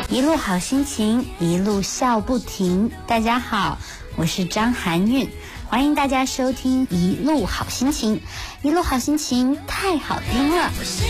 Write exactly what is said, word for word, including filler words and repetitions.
一路好心情，一路笑不停。大家好，我是张含韵，欢迎大家收听一路好心情。一路好心情太好听了。